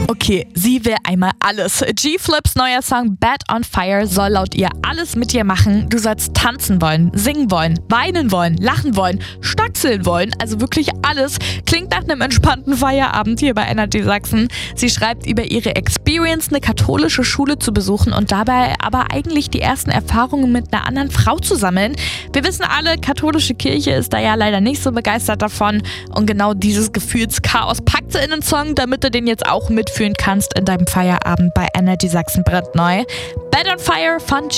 Okay, sie will einmal alles. G-Flips neuer Song Bad on Fire soll laut ihr alles mit dir machen. Du sollst tanzen wollen, singen wollen, weinen wollen, lachen wollen, stockseln wollen, also wirklich alles. Klingt nach einem entspannten Feierabend hier bei Energy Sachsen. Sie schreibt über ihre Experience, eine katholische Schule zu besuchen und dabei aber eigentlich die ersten Erfahrungen mit einer anderen Frau zu sammeln. Wir wissen alle, katholische Kirche ist da ja leider nicht so begeistert davon und genau dieses Gefühlschaos packt sie in den Song, damit du den jetzt auch mitfühlen kannst in deinem Feierabend bei Energy Sachsen brandneu. Bad on Fire von